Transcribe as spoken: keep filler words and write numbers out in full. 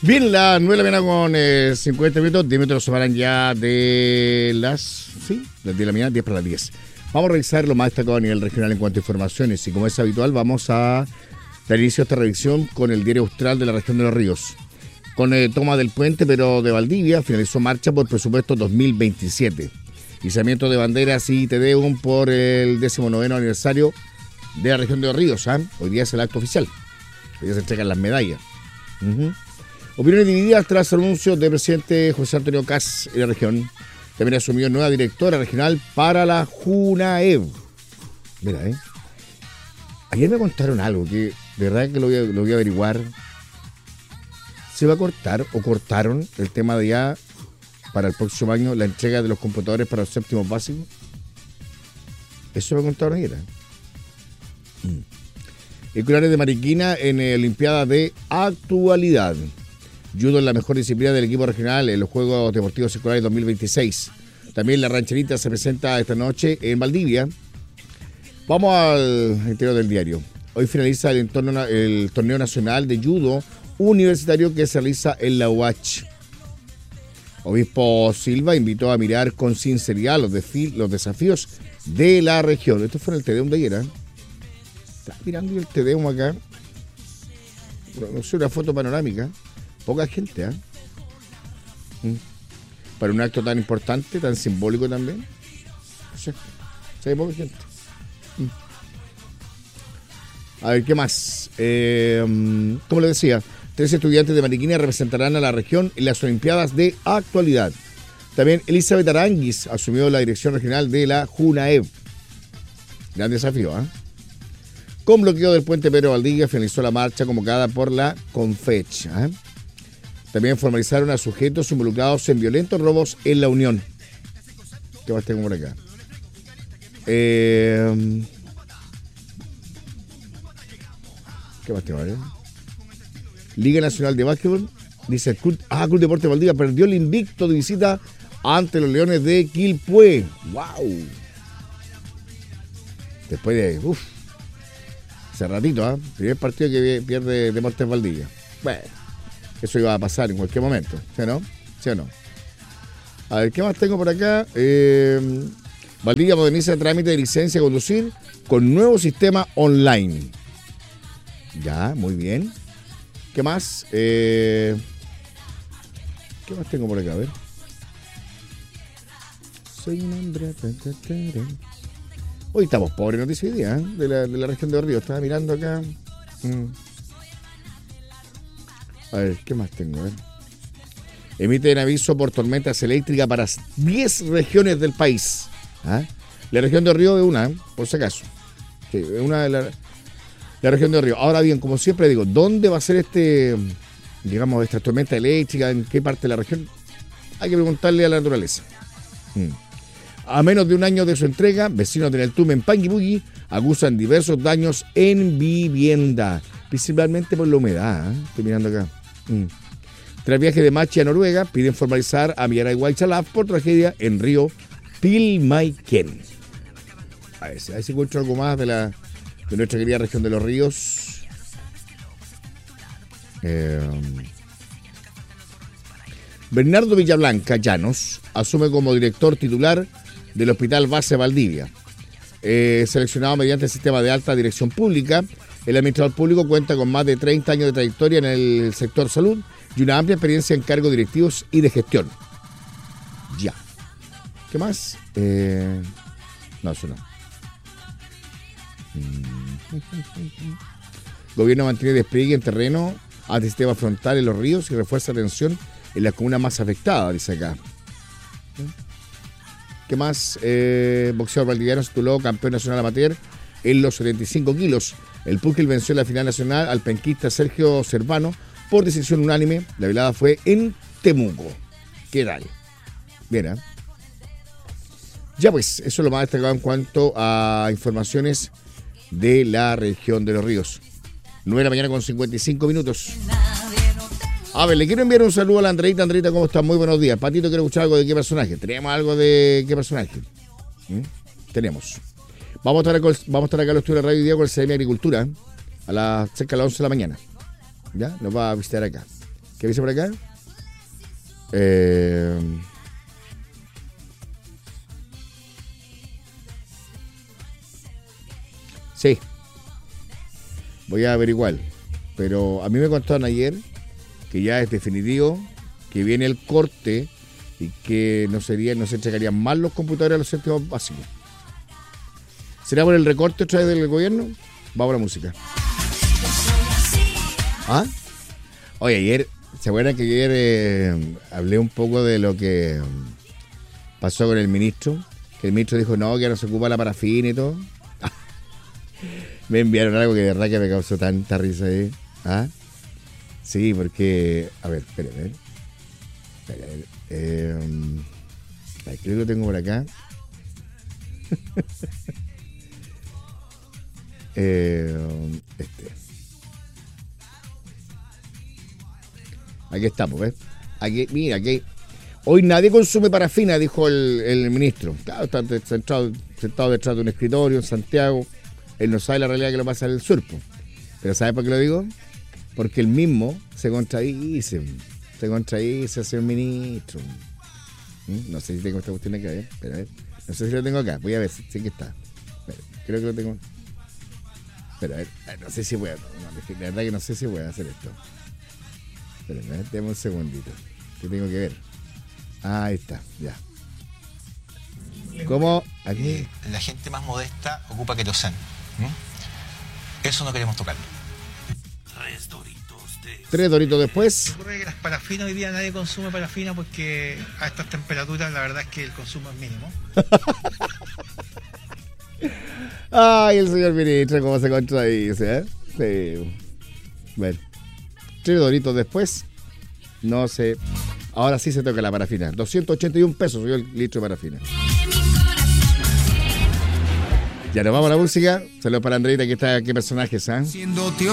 Bien, las nueve de la mañana con eh, cincuenta minutos, diez minutos nos separan ya de las, sí, las diez de la mañana, diez para las diez. Vamos a revisar lo más destacado a nivel regional en cuanto a informaciones y como es habitual vamos a dar inicio a esta revisión con el diario Austral de la región de Los Ríos. Con eh, toma del puente, pero de Valdivia, finalizó marcha por presupuesto dos mil veintisiete. Izamiento de banderas y Te Deum por el décimo noveno aniversario de la región de Los Ríos. ¿eh? Hoy día es el acto oficial. Hoy día se entregan las medallas. Uh-huh. Opiniones divididas tras anuncios del presidente José Antonio Kast en la región. También asumió nueva directora regional para la JUNAEV. Mira, ¿eh? Ayer me contaron algo que de verdad que lo voy a, lo voy a averiguar. ¿Se va a cortar o cortaron el tema de ya para el próximo año la entrega de los computadores para los séptimos básicos? Eso me contaron ayer. ¿eh? Mm. Escolares de Mariquina en la Olimpiada de Actualidad. Judo es la mejor disciplina del equipo regional en los Juegos Deportivos Escolares dos mil veintiséis. También la rancherita se presenta esta noche en Valdivia. Vamos al interior del diario. Hoy finaliza el, entorno, el torneo nacional de judo universitario que se realiza en la U A Ch. Obispo Silva invitó a mirar con sinceridad los, desfi- los desafíos de la región. Esto fue en el Te Deum de ayer. ¿eh? Está mirando el Te Deum acá. No sé, una foto panorámica. Poca gente, ¿eh? ¿Mm? Para un acto tan importante, tan simbólico también. No sé. Sí, hay poca gente. ¿Mm? A ver, ¿qué más? Eh, como les decía, tres estudiantes de Mariquina representarán a la región en las Olimpiadas de Actualidad. También Elizabeth Aranguis asumió la dirección regional de la JUNAEV. Gran desafío, ¿eh? Con bloqueo del puente Pedro Valdivia finalizó la marcha convocada por la CONFECH. ¿eh? También formalizaron a sujetos involucrados en violentos robos en la Unión. ¿Qué más tengo por acá? Eh, ¿Qué más tengo? ¿eh? Liga Nacional de Básquetbol. Dice el Club, ah, Club Deporte Valdivia perdió el invicto de visita ante los Leones de Quilpué. ¡Wow! Después de, uff, hace ratito, ¿eh? Primer partido que pierde Deportes Valdivia. Bueno, eso iba a pasar en cualquier momento, ¿sí o no? ¿Sí o no? A ver, ¿qué más tengo por acá? Eh, Valdivia moderniza el trámite de licencia de conducir con nuevo sistema online. Ya, muy bien. ¿Qué más? Eh, ¿Qué más tengo por acá? A ver. Soy un hombre. Hoy estamos pobres noticias hoy día, ¿eh? de, la, de la región de Los Ríos. Estaba mirando acá. Mm. A ver, ¿qué más tengo? A ver. Emiten aviso por tormentas eléctricas para diez regiones del país. ¿Ah? La región de Los Ríos es una, ¿eh? por si acaso. Sí, es una de las... La región de Río. Ahora bien, como siempre digo, ¿dónde va a ser este, digamos, esta tormenta eléctrica? ¿En qué parte de la región? Hay que preguntarle a la naturaleza. Hmm. A menos de un año de su entrega, vecinos de Neltume en Panguipulli acusan diversos daños en vivienda, principalmente por la humedad. ¿eh? Estoy mirando acá. Hmm. Tras viaje de Machi a Noruega, piden formalizar a Miaray Huaychalaf por tragedia en río Pilmaiquén. A ver si ahí se encuentra algo más de la... de nuestra querida región de Los Ríos. Eh, Bernardo Villablanca Llanos asume como director titular del Hospital Base Valdivia. Eh, seleccionado mediante el sistema de alta dirección pública, el administrador público cuenta con más de treinta años de trayectoria en el sector salud y una amplia experiencia en cargos directivos y de gestión. Ya. ¿Qué más? Eh, no, eso no. Gobierno mantiene despliegue en terreno antisistema frontal en Los Ríos y refuerza atención en las comunas más afectadas, dice acá. ¿Qué más? Eh, boxeador valdiviano se tituló campeón nacional amateur en los setenta y cinco kilos. El Púgil venció en la final nacional al penquista Sergio Cervano por decisión unánime. La velada fue en Temuco. ¿Qué tal? Bien, ¿eh? Ya pues, eso es lo más destacado en cuanto a informaciones de la región de Los Ríos. nueve de la mañana con cincuenta y cinco minutos. A ver, le quiero enviar un saludo a la Andreita. Andreita, ¿cómo estás? Muy buenos días. Patito, quiero escuchar algo de qué personaje. ¿Tenemos algo de qué personaje? ¿Mm? Tenemos. Vamos a estar acá, vamos a estar acá en los estudios de Radio Día con el C M de Agricultura a las cerca de las once de la mañana. ¿Ya? Nos va a visitar acá. ¿Qué dice por acá? Eh... Sí. Voy a averiguar. Pero a mí me contaron ayer que ya es definitivo, que viene el corte y que no sería, no se entregarían más los computadores a los centros básicos. ¿Será por el recorte otra vez del gobierno? Vamos a la música. ¿Ah? Oye, ayer, ¿se acuerdan que ayer eh, hablé un poco de lo que pasó con el ministro? Que el ministro dijo, no, que ya no se ocupa la parafina y todo. Me enviaron algo que de verdad que me causó tanta risa ahí. ¿Ah? Sí, porque... A ver, espera, a ver. Espera, a ver. Eh, creo que lo tengo por acá. eh, este. Aquí estamos, ¿ves? Aquí, mira, aquí. Hoy nadie consume parafina, dijo el, el ministro. Claro, está sentado, sentado detrás de un escritorio en Santiago. Él no sabe la realidad que lo pasa en el sur. Pero ¿sabe por qué lo digo? Porque él mismo se contradice. Se contradice hacia el ministro. ¿Mm? No sé si tengo esta cuestión acá, ¿eh? Pero a ver. No sé si lo tengo acá. Voy a ver si sí que está. Pero, creo que lo tengo. Pero a ver, no sé si voy a... No, la verdad que no sé si voy a hacer esto. Pero a ver, déjame un segundito. ¿Qué tengo que ver? Ah, ahí está, ya. ¿Cómo? Aquí. Eh, la gente más modesta ocupa queroseno. ¿Mm? Eso no queremos tocarlo. Tres doritos de... Tres doritos después. Ocurre que las parafinas hoy día nadie consume parafina porque a estas temperaturas la verdad es que el consumo es mínimo. Ay, el señor ministro, cómo se contradice, ¿eh? Sí. Bueno. Tres doritos después. No sé. Ahora sí se toca la parafina. doscientos ochenta y un pesos subió el litro de parafina. Ya nos vamos a la música. Saludos para Andreita, que está, qué personajes, ¿ah? ¿eh?